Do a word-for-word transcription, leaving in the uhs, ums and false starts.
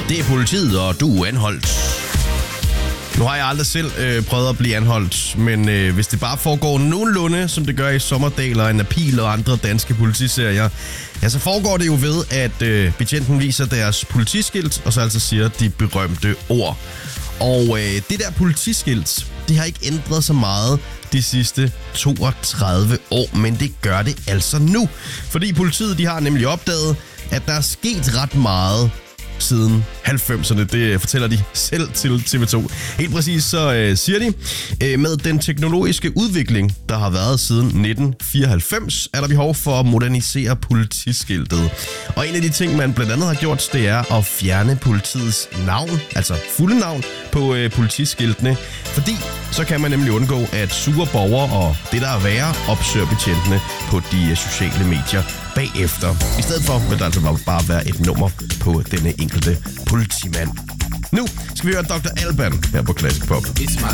Det er politiet, og du er anholdt. Nu har jeg aldrig selv øh, prøvet at blive anholdt, men øh, hvis det bare foregår nogenlunde, som det gør i Sommerdal og Napil og andre danske politiserier, ja, så foregår det jo ved, at øh, betjenten viser deres politiskilt, og så altså siger de berømte ord. Og øh, det der politiskilt, det har ikke ændret så meget de sidste toogtredive år, men det gør det altså nu. Fordi politiet, de har nemlig opdaget, at der er sket ret meget siden halvfemserne. Det fortæller de selv til T V to. Helt præcis så øh, siger de, øh, med den teknologiske udvikling, der har været siden nitten fireoghalvfems, er der behov for at modernisere politiskiltet. Og en af de ting, man blandt andet har gjort, det er at fjerne politiets navn, altså fulde navn, på øh, politiskiltene. Fordi så kan man nemlig undgå, at sure borgere og det, der er værre, opsøger betjentene på de øh, sociale medier bagefter. I stedet for vil der altså bare være et nummer på denne enkelte politimand. Nu skal vi høre doktor Alban her på Classic Pop.